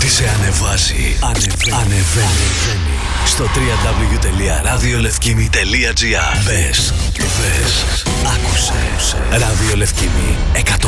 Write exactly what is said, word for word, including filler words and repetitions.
Ό,τι σε ανεβάζει, ανεβαίνει. Ανεβαίνει. Στο double-u double-u double-u τελεία ραδιολευκήμι τελεία τζι άρ. Μπες, μπες, άκουσε. Ραδιολευκήμι εκατό.